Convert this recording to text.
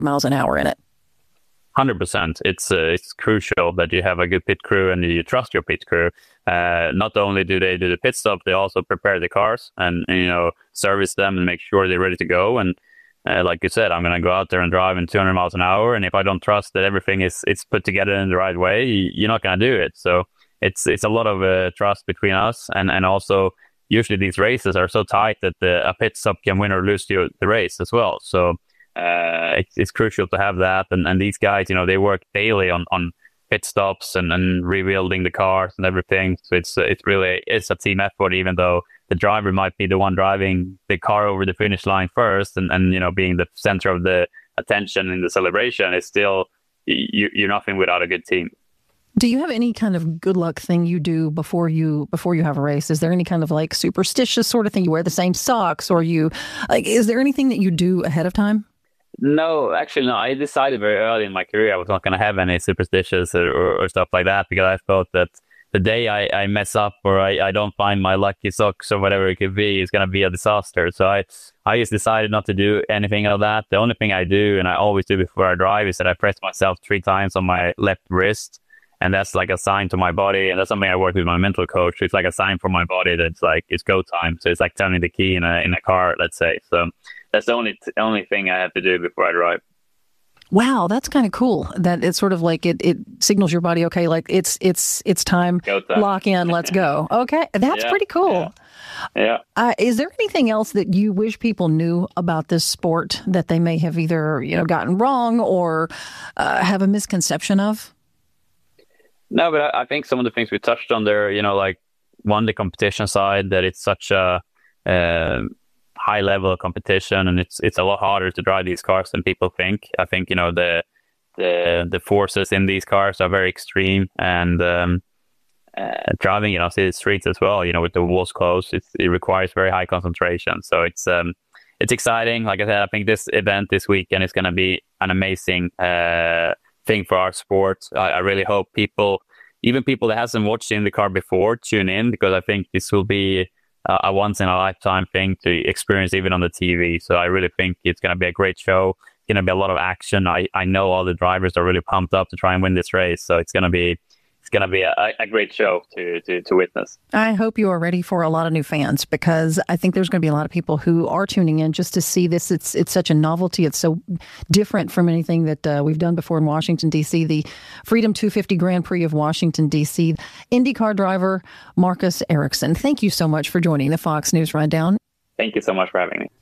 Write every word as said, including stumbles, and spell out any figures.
miles an hour in it. one hundred percent. It's uh, it's crucial that you have a good pit crew and you trust your pit crew. Uh, not only do they do the pit stop, they also prepare the cars and, and you know service them and make sure they're ready to go. And uh, like you said, I'm going to go out there and drive in two hundred miles an hour. And if I don't trust that everything is it's put together in the right way, you're not going to do it. So it's it's a lot of uh, trust between us, and and also usually these races are so tight that the, a pit stop can win or lose the, the race as well. So. Uh, it's, it's crucial to have that, and, and these guys, you know, they work daily on, on pit stops and, and rebuilding the cars and everything. So it's it's really it's a team effort, even though the driver might be the one driving the car over the finish line first, and, and you know being the center of the attention in the celebration. It's still you, you're nothing without a good team. Do you have any kind of good luck thing you do before you before you have a race? Is there any kind of like superstitious sort of thing? You wear the same socks, or you like? Is there anything that you do ahead of time? No, actually, no. I decided very early in my career I was not going to have any superstitions or, or, or stuff like that, because I thought that the day I, I mess up or I, I don't find my lucky socks or whatever it could be is going to be a disaster. So I, I just decided not to do anything of that. The only thing I do, and I always do before I drive, is that I press myself three times on my left wrist. And that's like a sign to my body. And that's something I work with my mental coach. It's like a sign for my body that it's like, it's go time. So it's like turning the key in a in a car, let's say. So that's the only t- only thing I have to do before I drive. Wow, that's kind of cool. That it's sort of like it, it signals your body, okay, like it's it's it's time. Go time. Lock in, let's go. Okay, that's yeah, pretty cool. Yeah. yeah. Uh, is there anything else that you wish people knew about this sport that they may have either you know gotten wrong or uh, have a misconception of? No, but I, I think some of the things we touched on there, you know, like one, the competition side, that it's such a uh, high level of competition, and it's it's a lot harder to drive these cars than people think. I think, you know, the the the forces in these cars are very extreme, and um, uh, driving, you know, city streets as well, you know, with the walls closed, it's, it requires very high concentration. So it's um it's exciting. Like I said, I think this event this weekend is going to be an amazing uh thing for our sport. I, I really hope people, even people that hasn't watched IndyCar before, tune in, because I think this will be uh, a once in a lifetime thing to experience even on the T V. So I really think it's going to be a great show. It's going to be a lot of action. I, I know all the drivers are really pumped up to try and win this race. So it's going to be it's going to be a, a great show to, to to witness. I hope you are ready for a lot of new fans, because I think there's going to be a lot of people who are tuning in just to see this. It's it's such a novelty. It's so different from anything that uh, we've done before in Washington, D C. The Freedom two fifty Grand Prix of Washington, D C. IndyCar driver Marcus Ericsson, thank you so much for joining the Fox News Rundown. Thank you so much for having me.